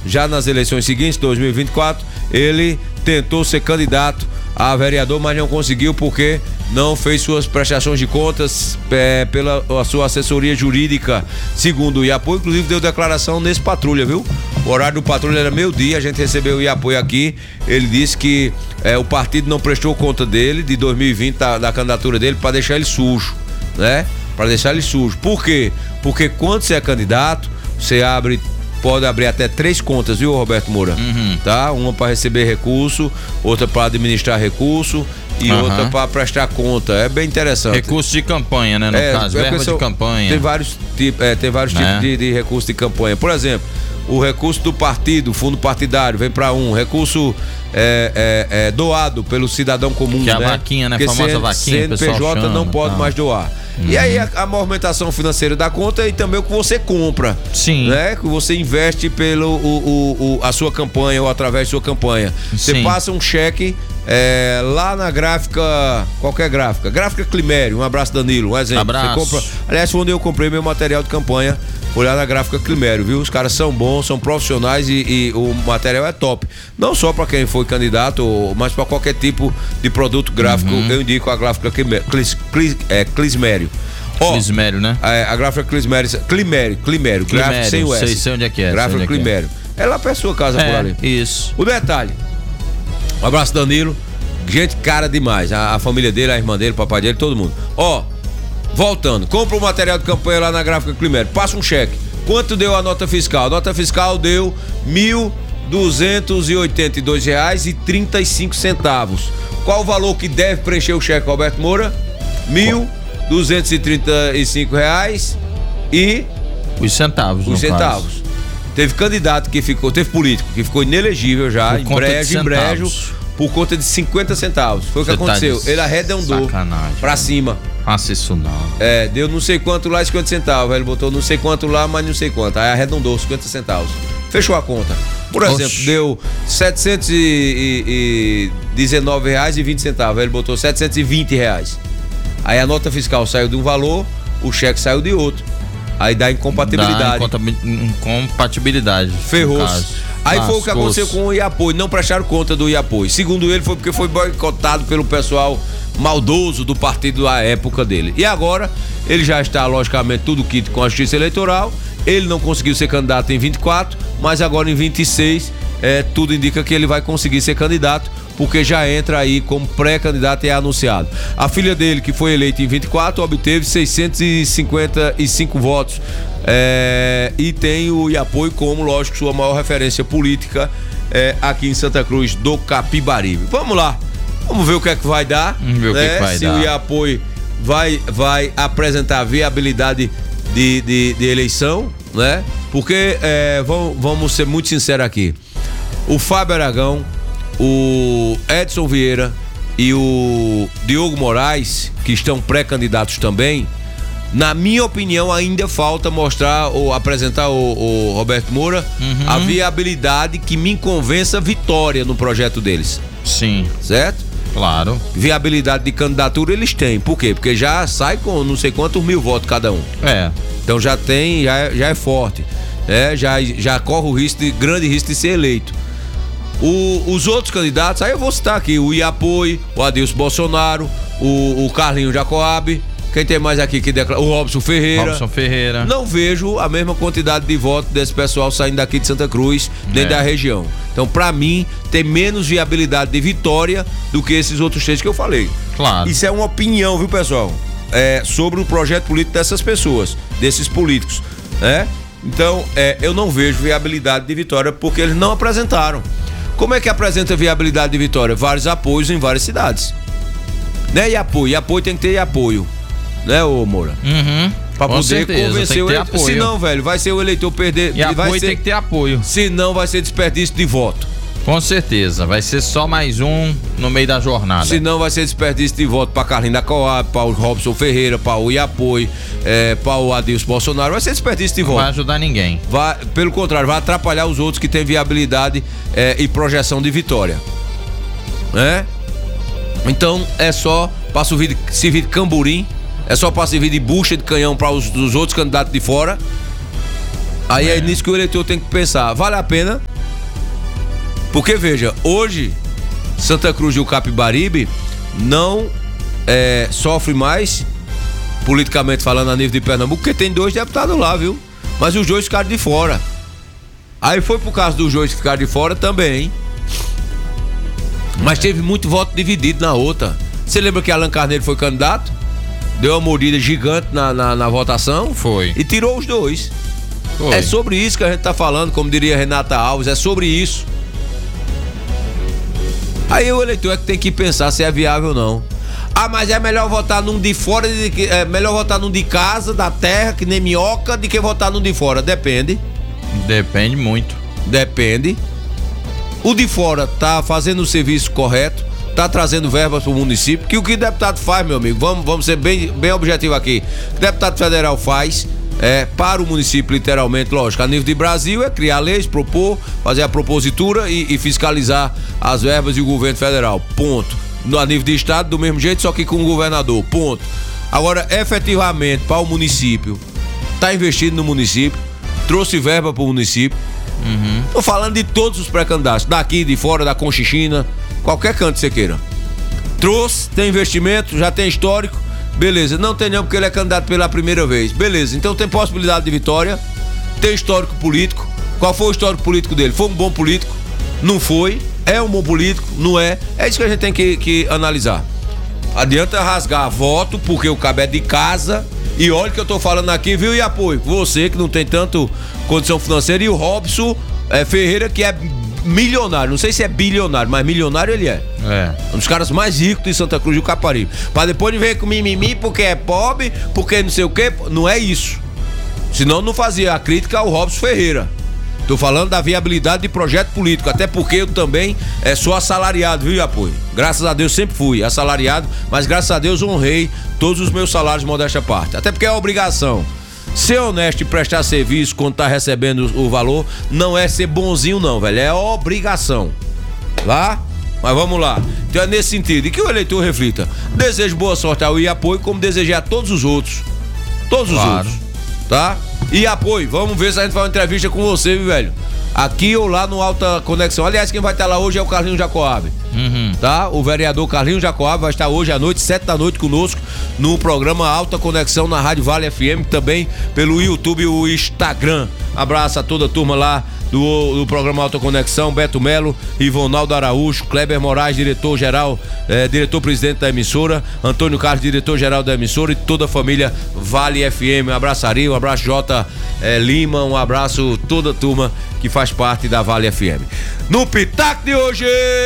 já nas eleições seguintes, 2024, ele tentou ser candidato a vereador, mas não conseguiu porque não fez suas prestações de contas pela sua assessoria jurídica, segundo o Iapoy. Inclusive deu declaração nesse Patrulha, viu? O horário do Patrulha era meio-dia, a gente recebeu o Iapoy aqui. Ele disse que o partido não prestou conta dele, de 2020, da candidatura dele, para deixar ele sujo, né? Para deixar ele sujo. Por quê? Porque quando você é candidato, você pode abrir até 3 contas, viu, Roberto Moura? Tá? Uma para receber recurso, outra para administrar recurso e outra para prestar conta. É bem interessante. Recurso de campanha, né? No caso, verba de campanha. Tem vários tipos de recurso de campanha. Por exemplo, o recurso do partido, fundo partidário, vem para recurso doado pelo cidadão comum, que é né? A vaquinha, né? A famosa vaquinha. CNPJ não pode mais doar. E aí a movimentação financeira da conta e também o que você compra. Sim. Né? Que você investe a sua campanha ou através da sua campanha. Você passa um cheque lá na gráfica, qualquer gráfica Climério. Um abraço, Danilo, um exemplo. Abraço. Você compra, aliás, quando eu comprei meu material de campanha, foi lá na gráfica Climério, viu? Os caras são bons, são profissionais e o material é top. Não só para quem foi candidato, mas para qualquer tipo de produto gráfico. Eu indico a gráfica Climério. Clismério, né? A gráfica Climério, gráfico sem o S. Sei onde é que é. Gráfica Climério. É lá pra sua casa por ali. Isso. O detalhe. Um abraço, Danilo. Gente cara demais. A família dele, a irmã dele, o papai dele, todo mundo. Voltando. Compra o material de campanha lá na gráfica Climério. Passa um cheque. Quanto deu a nota fiscal? A nota fiscal deu R$ 1.282,35. Qual o valor que deve preencher o cheque, Roberto Moura? R$ 1.235 e... Os centavos, Os centavos. Teve candidato que ficou, teve político que ficou inelegível já, em brejo, por conta de 50 centavos. Foi o que aconteceu. Ele arredondou pra cima. Faça isso não. Deu não sei quanto lá, 50 centavos. Ele botou não sei quanto lá, mas não sei quanto. Aí arredondou 50 centavos. Fechou a conta. Por exemplo, deu R$ 719,20. Ele botou R$ 720. Aí a nota fiscal saiu de um valor, o cheque saiu de outro. Aí dá incompatibilidade. Incompatibilidade. Ferrou-se. Aí foi o que aconteceu com o Iapoy. Não prestaram conta do Iapoy. Segundo ele, foi porque foi boicotado pelo pessoal maldoso do partido à época dele. E agora, ele já está, logicamente, tudo quito com a justiça eleitoral. Ele não conseguiu ser candidato em 24, mas agora em 26, tudo indica que ele vai conseguir ser candidato, porque já entra aí como pré-candidato e é anunciado. A filha dele, que foi eleita em 24, obteve 655 votos. E tem o Iapoy como, lógico, sua maior referência política aqui em Santa Cruz do Capibaribe. Vamos lá, vamos ver o que é que vai dar. Vamos ver o que é que vai dar. Se o Iapoy vai apresentar viabilidade de eleição, né? Porque vamos ser muito sinceros aqui. O Fábio Aragão, o Edson Vieira e o Diogo Moraes, que estão pré-candidatos também, na minha opinião, ainda falta mostrar ou apresentar o Roberto Moura a viabilidade que me convença vitória no projeto deles. Sim. Certo? Claro. Viabilidade de candidatura eles têm. Por quê? Porque já sai com não sei quantos mil votos cada um. Então já tem, já é forte. Já corre grande risco de ser eleito. Os outros candidatos, aí eu vou citar aqui: o Iapoy, o Adilson Bolsonaro, o Carlinho Jacoab. Quem tem mais aqui que declara? O Robson Ferreira. Não vejo a mesma quantidade de votos desse pessoal saindo daqui de Santa Cruz, nem da região. Então, pra mim, tem menos viabilidade de vitória do que esses outros 3 que eu falei. Claro. Isso é uma opinião, viu, pessoal? Sobre o projeto político dessas pessoas, desses políticos, né? Então, eu não vejo viabilidade de vitória porque eles não apresentaram. Como é que apresenta viabilidade de vitória? Vários apoios em várias cidades. Né? E apoio tem que ter apoio. Né, ô Moura? Pra poder convencer o eleitor. Se não, velho, vai ser o eleitor perder. E apoio tem que ter apoio. Se não, vai ser desperdício de voto. Com certeza, vai ser só mais um no meio da jornada. Se não, vai ser desperdício de voto pra Carlinho da Coab, pra o Robson Ferreira, pra o Iapoy, pra o Adilson Bolsonaro. Vai ser desperdício de voto. Não vai ajudar ninguém. Pelo contrário, vai atrapalhar os outros que têm viabilidade e projeção de vitória. Né? Então, é só pra servir de camburim. É só para servir de bucha de canhão para os outros candidatos de fora. Aí é nisso que o eleitor tem que pensar. Vale a pena Porque, veja, hoje, Santa Cruz do Capibaribe não sofre mais, politicamente falando, a nível de Pernambuco, porque tem 2 deputados lá, viu? Mas os 2 ficaram de fora. Aí foi por causa dos 2 que ficaram de fora também. Mas teve muito voto dividido na outra. Você lembra que Alan Carneiro foi candidato? Deu uma mordida gigante na votação. Foi. E tirou os 2. Foi. É sobre isso que a gente tá falando, como diria Renata Alves, é sobre isso. Aí o eleitor é que tem que pensar se é viável ou não. Ah, mas é melhor votar num de fora, é melhor votar num de casa, da terra, que nem minhoca, do que votar num de fora. Depende. Depende muito. Depende. O de fora tá fazendo o serviço correto, tá trazendo verbas pro município, que o que o deputado faz, meu amigo, vamos ser bem objetivo aqui. O que o deputado federal faz para o município, literalmente, lógico, a nível de Brasil, é criar leis, propor, fazer a propositura e fiscalizar as verbas e o governo federal, ponto. A nível de estado, do mesmo jeito, só que com o governador, ponto. Agora, efetivamente, para o município, tá investindo no município, trouxe verba para o município. Tô falando de todos os pré-candidatos, daqui, de fora, da Conchichina, qualquer canto que você queira. Trouxe, tem investimento, já tem histórico, beleza. Não tem não, porque ele é candidato pela primeira vez, beleza. Então tem possibilidade de vitória, tem histórico político. Qual foi o histórico político dele? Foi um bom político? Não foi? É um bom político? Não é? É isso que a gente tem que analisar. Adianta rasgar voto, porque o cabo é de casa. E olha que eu tô falando aqui, viu? E apoio, você que não tem tanto condição financeira, e o Robson Ferreira, que é milionário, não sei se é bilionário, mas milionário ele é. Um dos caras mais ricos de Santa Cruz do Capibaribe. Pra depois de ver com mimimi porque é pobre, porque não sei o quê, não é isso. Senão não fazia a crítica ao Robson Ferreira. Tô falando da viabilidade de projeto político, até porque eu também sou assalariado, viu, apoio? Graças a Deus sempre fui assalariado, mas graças a Deus honrei todos os meus salários, modéstia à parte. Até porque é obrigação. Ser honesto e prestar serviço quando tá recebendo o valor não é ser bonzinho não, velho, é obrigação. Lá? Mas vamos lá. Então é nesse sentido, e que o eleitor reflita. Desejo boa sorte ao apoio, como desejei a todos os outros. Todos os outros, tá? E apoio, vamos ver se a gente faz uma entrevista com você, viu, velho? Aqui ou lá no Alta Conexão. Aliás, quem vai estar lá hoje é o Carlinhos Jacoab. Tá? O vereador Carlinhos Jacoab vai estar hoje à noite, 7 da noite, conosco no programa Alta Conexão na Rádio Vale FM, também pelo YouTube e o Instagram. Abraço a toda a turma lá do programa Alta Conexão, Beto Melo, Ivonaldo Araújo, Kleber Moraes, diretor-geral, diretor-presidente da emissora, Antônio Carlos, diretor-geral da emissora, e toda a família Vale FM. Um abraço Ari, um abraço J. Lima, um abraço toda a turma que faz parte da Vale FM. No Pitaco de hoje!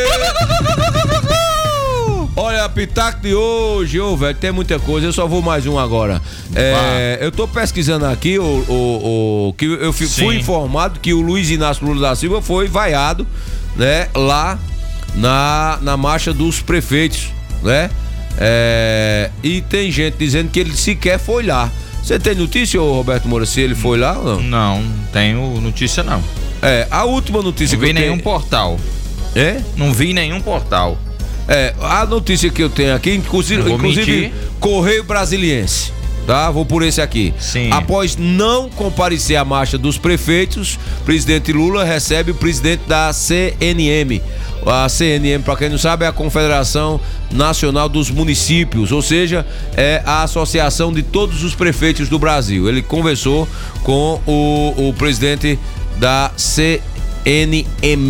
Olha, Pitaco de hoje, velho, tem muita coisa, eu só vou mais um agora. Eu tô pesquisando aqui, que eu fui informado que o Luiz Inácio Lula da Silva foi vaiado, né, lá na marcha dos prefeitos, né? E tem gente dizendo que ele sequer foi lá. Você tem notícia, Roberto Moura, se ele foi lá ou não? Não tenho notícia não. A última notícia que eu tenho... Não vi nenhum portal. Não vi nenhum portal. A notícia que eu tenho aqui, inclusive Correio Brasiliense, tá? Vou por esse aqui. Sim. Após não comparecer à marcha dos prefeitos, presidente Lula recebe o presidente da CNM. A CNM, para quem não sabe, é a Confederação Nacional dos Municípios, ou seja, é a associação de todos os prefeitos do Brasil. Ele conversou com o presidente da CNM,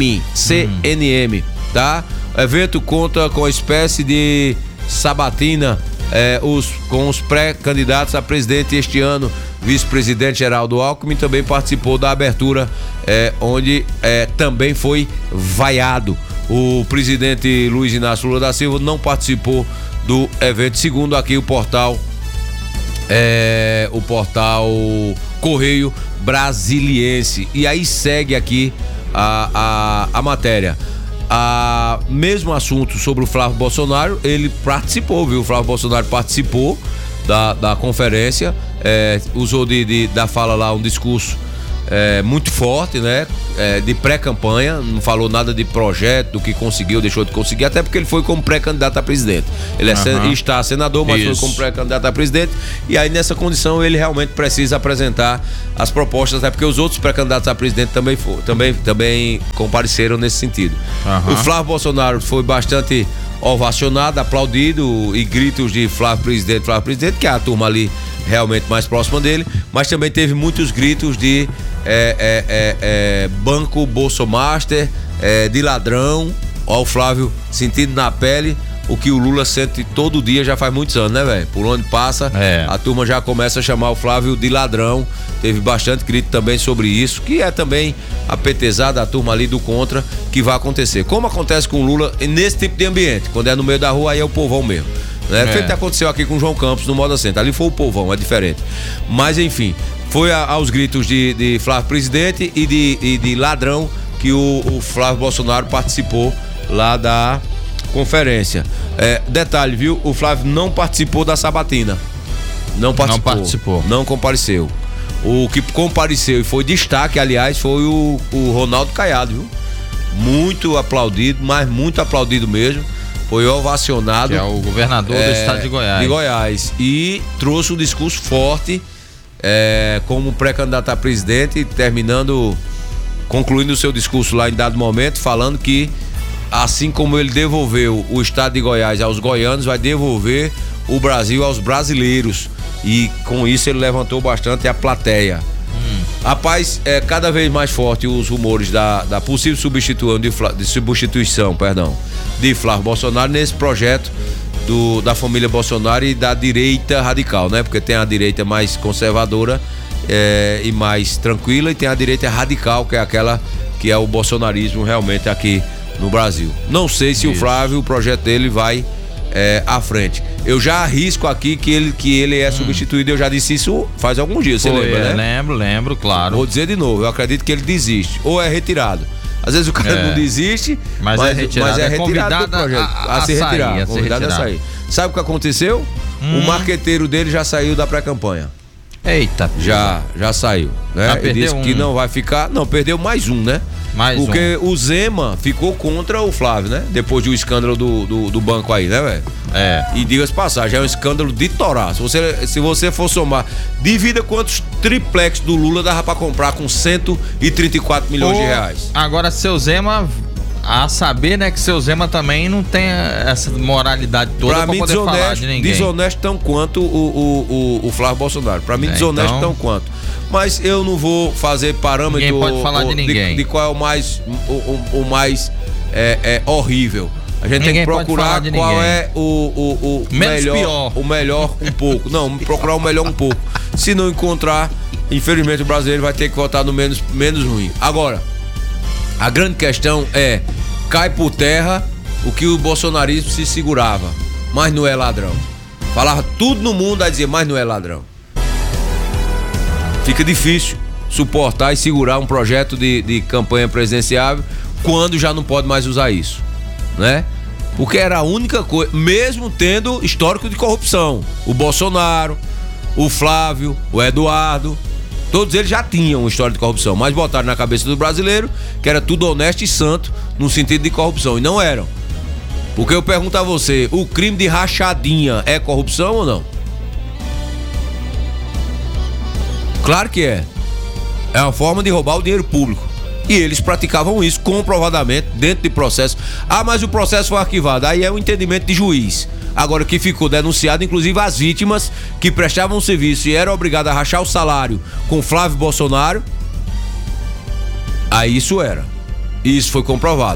tá? O evento conta com a espécie de sabatina com os pré-candidatos a presidente este ano. Vice-presidente Geraldo Alckmin também participou da abertura, onde também foi vaiado. O presidente Luiz Inácio Lula da Silva não participou do evento, segundo aqui o portal Correio Brasiliense. E aí segue aqui a matéria. Mesmo assunto sobre o Flávio Bolsonaro, ele participou, viu? O Flávio Bolsonaro participou da conferência, usou da fala lá um discurso muito forte, né? De pré-campanha, não falou nada de projeto, do que conseguiu, deixou de conseguir, até porque ele foi como pré-candidato a presidente. Ele está senador, mas foi como pré-candidato a presidente, e aí nessa condição ele realmente precisa apresentar as propostas, até porque os outros pré-candidatos a presidente também compareceram nesse sentido. O Flávio Bolsonaro foi bastante ovacionado, aplaudido, e gritos de Flávio presidente, que é a turma ali realmente mais próxima dele, mas também teve muitos gritos de Banco Bolsomaster, de ladrão. Ó, o Flávio sentindo na pele o que o Lula sente todo dia, já faz muitos anos, né, velho? Por onde passa, a turma já começa a chamar o Flávio de ladrão. Teve bastante grito também sobre isso, que é também a petezada, a turma ali do contra, que vai acontecer. Como acontece com o Lula nesse tipo de ambiente, quando é no meio da rua, aí é o povão mesmo. Feito que aconteceu aqui com o João Campos no Moda Center. Ali foi o povão, é diferente. Mas enfim, foi aos gritos de Flávio presidente e de ladrão que o Flávio Bolsonaro participou lá da conferência. Detalhe, viu? O Flávio não participou da sabatina. Não participou. Não compareceu. O que compareceu e foi destaque, aliás, foi o Ronaldo Caiado, viu? Muito aplaudido, mas muito aplaudido mesmo. Foi ovacionado. Que é o governador do estado de Goiás. E trouxe um discurso forte, como pré-candidato a presidente, concluindo o seu discurso lá em dado momento, falando que, assim como ele devolveu o estado de Goiás aos goianos, vai devolver o Brasil aos brasileiros. E com isso ele levantou bastante a plateia. Rapaz, cada vez mais forte os rumores da possível substituição de Flávio Bolsonaro nesse projeto da família Bolsonaro e da direita radical, né? Porque tem a direita mais conservadora e mais tranquila, e tem a direita radical, que é aquela que é o bolsonarismo realmente aqui no Brasil. Não sei se o Flávio, o projeto dele vai à frente. Eu já arrisco aqui que ele é substituído. Eu já disse isso faz alguns dias, você lembra, né? Lembro, claro. Vou dizer de novo, eu acredito que ele desiste ou é retirado. Às vezes o cara não desiste, mas é retirado do projeto, a se retirar, convidado a sair. Sabe o que aconteceu? O marqueteiro dele já saiu da pré-campanha. Eita. Já saiu, né? Ele disse que não vai ficar. Não, perdeu mais um, né? Porque o Zema ficou contra o Flávio, né? Depois do escândalo do banco aí, né, velho? E diga-se passagem, é um escândalo de torar. Se você for somar, divida quantos triplex do Lula dava pra comprar com 134 milhões de reais. Agora, seu Zema, a saber, né, que seu Zema também não tem essa moralidade toda pra poder falar de ninguém. Desonesto tão quanto o Flávio Bolsonaro. Pra mim, desonesto tão quanto. Mas eu não vou fazer parâmetro. Ninguém pode falar de ninguém. De qual é o mais horrível. A gente tem que procurar qual é o melhor, pior. O melhor um pouco. Não, procurar o melhor um pouco. Se não encontrar, infelizmente o brasileiro vai ter que votar no menos ruim. Agora, a grande questão cai por terra o que o bolsonarismo se segurava. Mas não é ladrão. Falava tudo no mundo a dizer, mas não é ladrão. Fica difícil suportar e segurar um projeto de campanha presidencial quando já não pode mais usar isso, né? Porque era a única coisa, mesmo tendo histórico de corrupção. O Bolsonaro, o Flávio, o Eduardo, todos eles já tinham história de corrupção, mas botaram na cabeça do brasileiro que era tudo honesto e santo no sentido de corrupção, e não eram. Porque eu pergunto a você, o crime de rachadinha é corrupção ou não? Claro que é. É uma forma de roubar o dinheiro público. E eles praticavam isso comprovadamente dentro de processo. Mas o processo foi arquivado. Aí é o entendimento de juiz. Agora, que ficou denunciado, inclusive as vítimas que prestavam serviço e eram obrigadas a rachar o salário com Flávio Bolsonaro. Aí isso era. E isso foi comprovado.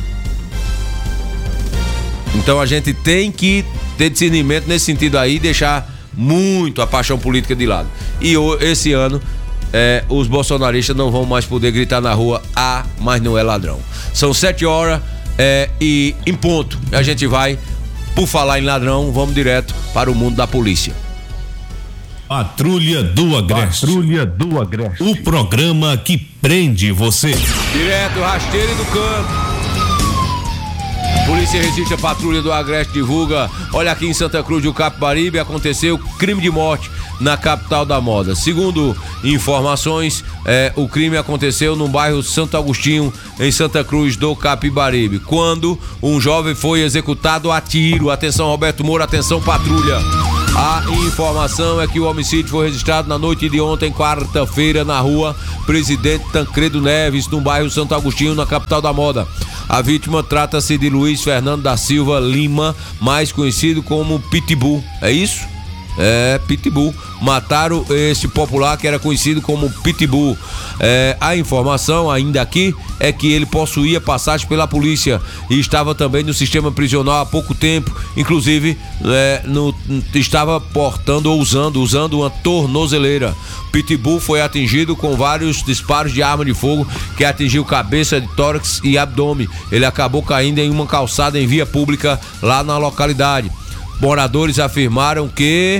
Então a gente tem que ter discernimento nesse sentido aí, deixar muito a paixão política de lado. E esse ano os bolsonaristas não vão mais poder gritar na rua, mas não é ladrão. São 7 horas e em ponto. A gente vai, por falar em ladrão, vamos direto para o mundo da polícia. Patrulha do Agreste. O programa que prende você. Direto, rasteiro e do canto. Polícia resiste à Patrulha do Agreste divulga. Olha, aqui em Santa Cruz do Capibaribe aconteceu crime de morte na capital da moda. Segundo informações, o crime aconteceu no bairro Santo Agostinho, em Santa Cruz do Capibaribe, quando um jovem foi executado a tiro. Atenção, Roberto Moura, atenção, patrulha. A informação é que o homicídio foi registrado na noite de ontem, quarta-feira, na rua Presidente Tancredo Neves, no bairro Santo Agostinho, na capital da moda. A vítima trata-se de Luiz Fernando da Silva Lima, mais conhecido como Pitbull. É isso? Pitbull. Mataram este popular que era conhecido como Pitbull. A informação ainda aqui é que ele possuía passagem pela polícia e estava também no sistema prisional há pouco tempo. Inclusive, estava portando ou usando uma tornozeleira. Pitbull foi atingido com vários disparos de arma de fogo que atingiu cabeça, de tórax e abdômen. Ele acabou caindo em uma calçada em via pública lá na localidade. Moradores afirmaram que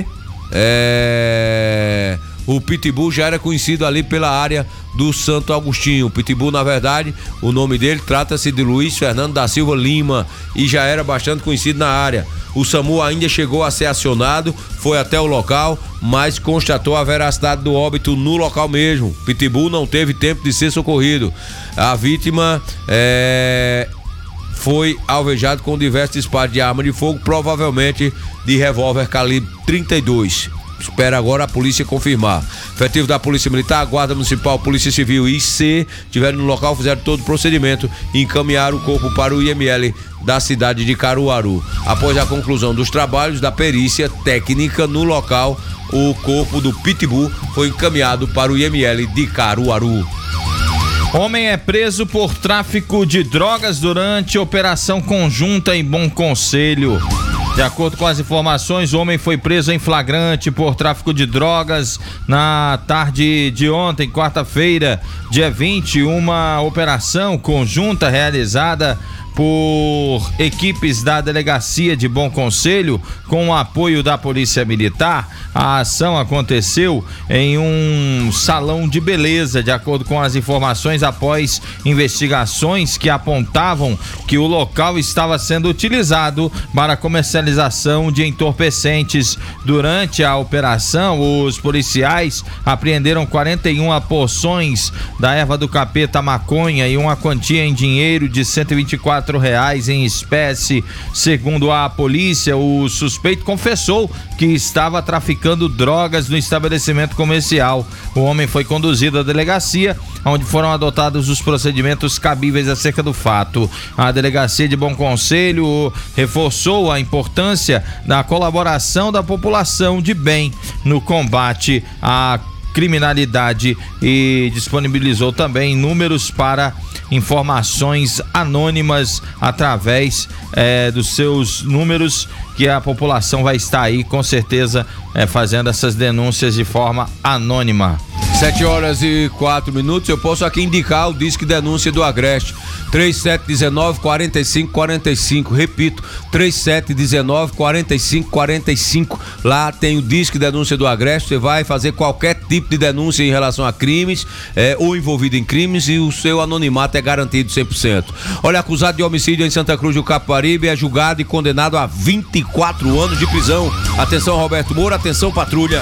o Pitbull já era conhecido ali pela área do Santo Agostinho. O Pitbull, na verdade, o nome dele trata-se de Luiz Fernando da Silva Lima e já era bastante conhecido na área. O SAMU ainda chegou a ser acionado, foi até o local, mas constatou a veracidade do óbito no local mesmo. Pitbull não teve tempo de ser socorrido. A vítima foi alvejado com diversos disparos de arma de fogo, provavelmente de revólver calibre 32. Espera agora a polícia confirmar. Efetivo da Polícia Militar, Guarda Municipal, Polícia Civil e IC estiveram no local, fizeram todo o procedimento e encaminharam o corpo para o IML da cidade de Caruaru. Após a conclusão dos trabalhos da perícia técnica no local, o corpo do Pitbull foi encaminhado para o IML de Caruaru. Homem é preso por tráfico de drogas durante operação conjunta em Bom Conselho. De acordo com as informações, o homem foi preso em flagrante por tráfico de drogas na tarde de ontem, quarta-feira, dia 20, uma operação conjunta realizada por equipes da Delegacia de Bom Conselho com o apoio da Polícia Militar. A ação aconteceu em um salão de beleza, de acordo com as informações, após investigações que apontavam que o local estava sendo utilizado para comercialização de entorpecentes. Durante a operação, os policiais apreenderam 41 porções da erva do capeta maconha e uma quantia em dinheiro de R$124 em espécie. Segundo a polícia, o suspeito confessou que estava traficando drogas no estabelecimento comercial. O homem foi conduzido à delegacia, onde foram adotados os procedimentos cabíveis acerca do fato. A Delegacia de Bom Conselho reforçou a importância da colaboração da população de bem no combate à criminalidade e disponibilizou também números para informações anônimas através dos seus números, que a população vai estar aí com certeza fazendo essas denúncias de forma anônima. 7h04. Eu posso aqui indicar o Disque Denúncia do Agreste, 3719-4545. Repito, 3719-4545. Lá tem o Disque Denúncia do Agreste. Você vai fazer qualquer tipo de denúncia em relação a crimes ou envolvido em crimes, e o seu anonimato é garantido 100%. Olha, acusado de homicídio em Santa Cruz do Capibaribe é julgado e condenado a 24 anos de prisão. Atenção, Roberto Moura, atenção, patrulha.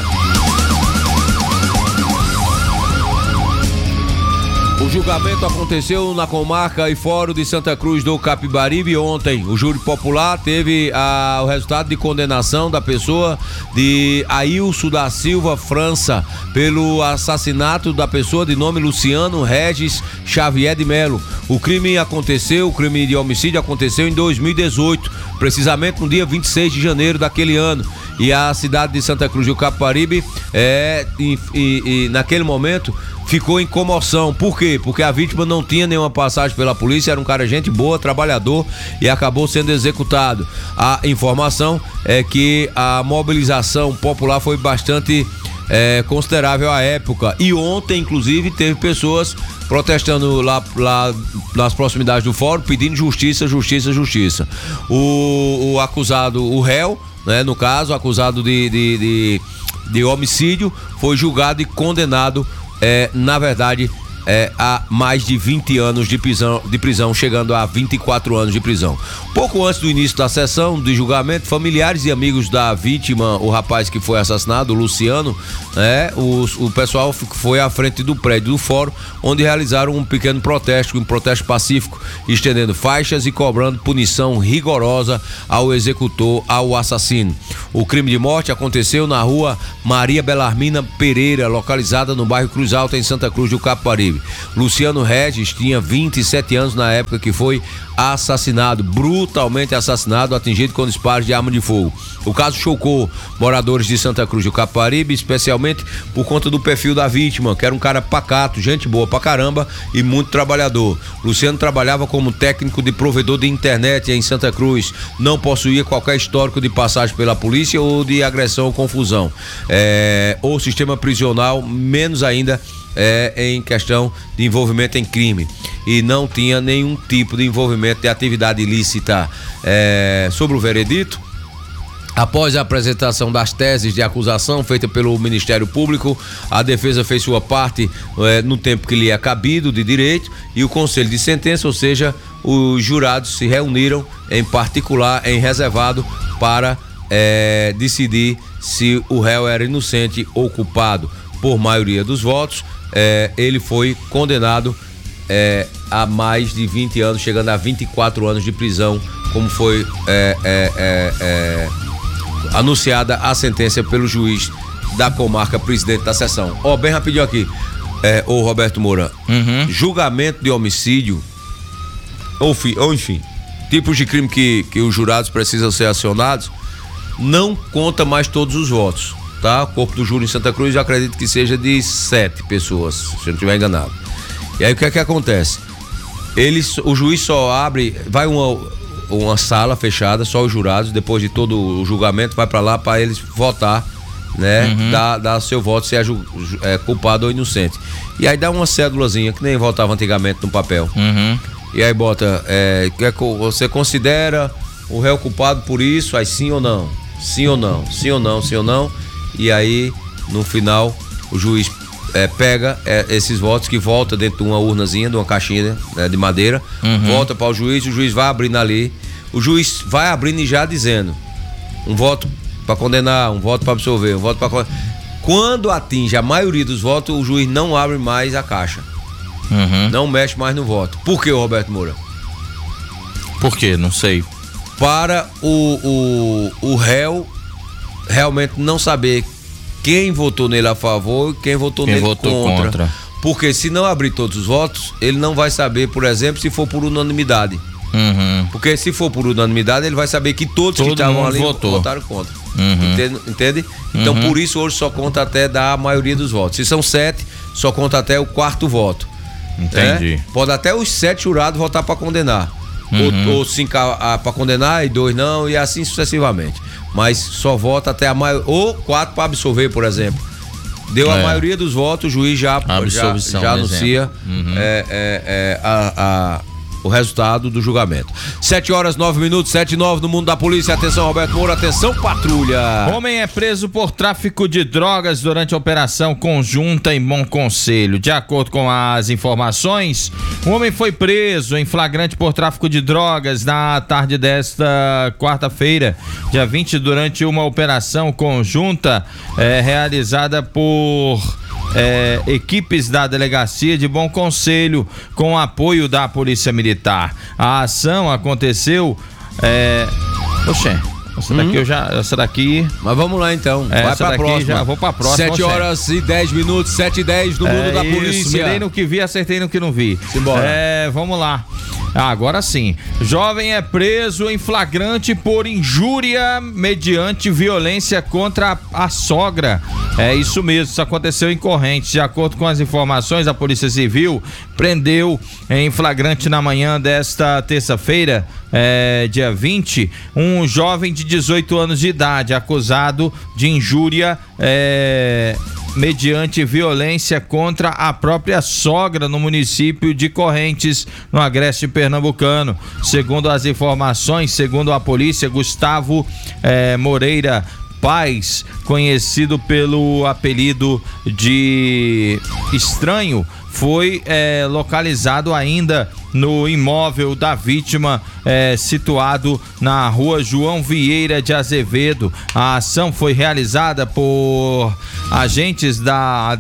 O julgamento aconteceu na comarca e fórum de Santa Cruz do Capibaribe ontem. O júri popular teve o resultado de condenação da pessoa de Ailson da Silva França pelo assassinato da pessoa de nome Luciano Regis Xavier de Melo. O crime de homicídio aconteceu em 2018, precisamente no dia 26 de janeiro daquele ano. E a cidade de Santa Cruz do Capibaribe naquele momento ficou em comoção. Por quê? Porque a vítima não tinha nenhuma passagem pela polícia, era um cara gente boa, trabalhador, e acabou sendo executado. A informação é que a mobilização popular foi bastante considerável à época, e ontem inclusive teve pessoas protestando lá nas proximidades do fórum, pedindo justiça. O acusado, o réu, né, no caso, acusado de homicídio, foi julgado e condenado, na verdade, a mais de 20 anos de prisão, chegando a 24 anos de prisão. Pouco antes do início da sessão de julgamento, familiares e amigos da vítima, o rapaz que foi assassinado, o Luciano, o pessoal foi à frente do prédio do fórum, onde realizaram um pequeno protesto, um protesto pacífico, estendendo faixas e cobrando punição rigorosa ao executor, ao assassino. O crime de morte aconteceu na rua Maria Belarmina Pereira, localizada no bairro Cruz Alta, em Santa Cruz do Capibaribe. Luciano Regis tinha 27 anos na época que foi assassinado, brutalmente assassinado, atingido com disparos de arma de fogo. O caso chocou moradores de Santa Cruz do Capibaribe, especialmente por conta do perfil da vítima, que era um cara pacato, gente boa pra caramba e muito trabalhador. Luciano trabalhava como técnico de provedor de internet em Santa Cruz, não possuía qualquer histórico de passagem pela polícia ou de agressão ou confusão, ou sistema prisional, menos ainda em questão de envolvimento em crime, e não tinha nenhum tipo de envolvimento de atividade ilícita. Sobre o veredito, após a apresentação das teses de acusação feita pelo Ministério Público, a defesa fez sua parte no tempo que lhe é cabido de direito, e o conselho de sentença, ou seja, os jurados se reuniram em particular, em reservado, para decidir se o réu era inocente ou culpado. Por maioria dos votos, ele foi condenado a mais de 20 anos, chegando a 24 anos de prisão, como foi anunciada a sentença pelo juiz da comarca, presidente da sessão. Bem rapidinho aqui, ô Roberto Moura, julgamento de homicídio, ou enfim, tipos de crime que os jurados precisam ser acionados, não conta mais todos os votos, tá? O corpo do júri em Santa Cruz, eu acredito que seja de 7 pessoas, se eu não estiver enganado. E aí o que é que acontece? O juiz só abre, vai uma sala fechada, só os jurados, depois de todo o julgamento, vai pra lá para eles votar, né? Dar seu voto se é culpado ou inocente. E aí dá uma cédulazinha, que nem votava antigamente no papel. E aí bota, você considera o réu culpado por isso, aí sim ou não? Sim ou não? Sim ou não? Sim ou não? E aí, no final, o juiz pega esses votos, que volta dentro de uma urnazinha, de uma caixinha, né, de madeira, volta para o juiz vai abrindo ali, o juiz vai abrindo e já dizendo um voto para condenar, um voto para absolver, um voto para... Quando atinge a maioria dos votos, o juiz não abre mais a caixa, não mexe mais no voto. Por que, Roberto Moura? Por quê? Não sei. Para o réu realmente não saber quem votou nele a favor e quem votou nele contra. Porque se não abrir todos os votos, ele não vai saber, por exemplo, se for por unanimidade. Porque se for por unanimidade, ele vai saber que todos que estavam ali votaram contra. Entende? Então, por isso, hoje só conta até da maioria dos votos. Se são 7, só conta até o 4º voto. Entendi. Pode até os 7 jurados votar para condenar. Ou 5 para condenar e 2 não, e assim sucessivamente. Mas só vota até a maioria, ou 4 para absolver, por exemplo. Deu a maioria dos votos, o juiz já anuncia o resultado do julgamento. 7h09, 7h09 no mundo da polícia. Atenção, Roberto Moura, atenção, patrulha. Homem é preso por tráfico de drogas durante a operação conjunta em Bom Conselho. De acordo com as informações, o homem foi preso em flagrante por tráfico de drogas na tarde desta quarta-feira, dia 20, durante uma operação conjunta realizada por equipes da Delegacia de Bom Conselho, com apoio da Polícia Militar. A ação aconteceu. Essa daqui. Mas vamos lá então. Vai pra próxima. Já vou pra próxima. 7h10, 7h10 no mundo da polícia. Mirei no que vi, acertei no que não vi. Simbora. Vamos lá. Agora sim. Jovem é preso em flagrante por injúria mediante violência contra a sogra. É isso mesmo, isso aconteceu em Correntes. De acordo com as informações, a Polícia Civil prendeu em flagrante na manhã desta terça-feira, dia 20, um jovem de 18 anos de idade, acusado de injúria mediante violência contra a própria sogra no município de Correntes, no Agreste Pernambucano. Segundo as informações, segundo a polícia, Gustavo Moreira Paz, conhecido pelo apelido de Estranho, foi localizado ainda no imóvel da vítima, situado na rua João Vieira de Azevedo. A ação foi realizada por agentes da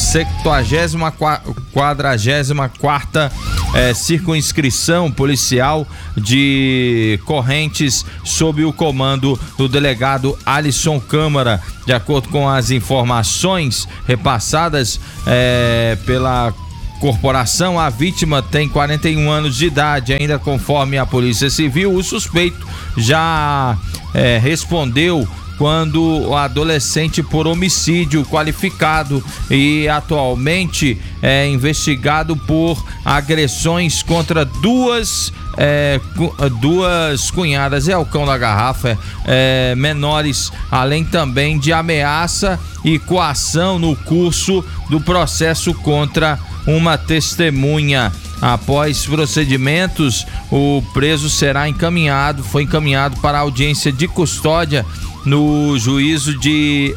44ª circunscrição policial de Correntes, sob o comando do delegado Alisson Câmara. De acordo com as informações repassadas pela corporação, a vítima tem 41 anos de idade. Ainda conforme a Polícia Civil, o suspeito já respondeu quando o adolescente por homicídio qualificado e atualmente é investigado por agressões contra duas cunhadas, o cão da garrafa, menores, além também de ameaça e coação no curso do processo contra uma testemunha. Após procedimentos, o preso foi encaminhado para a audiência de custódia no juízo de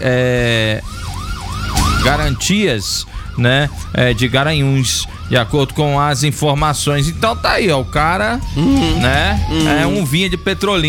garantias, né, de Garanhuns, de acordo com as informações. Então tá aí, ó, o cara, né, é um vinha de Petrolina.